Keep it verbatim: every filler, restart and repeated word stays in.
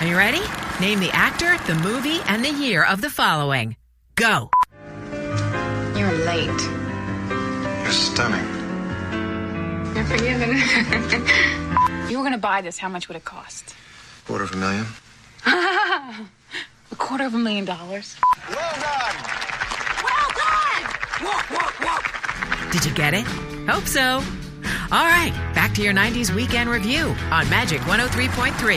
Are you ready? Name the actor, the movie, and the year of the following. Go. You're late. You're stunning. You're forgiven. You were going to buy this. How much would it cost? Quarter of a million. A quarter of a million dollars. Well done. Well done! Walk, walk, walk. Did you get it? Hope so. All right, back to your nineties Weekend Review on Magic one oh three point three.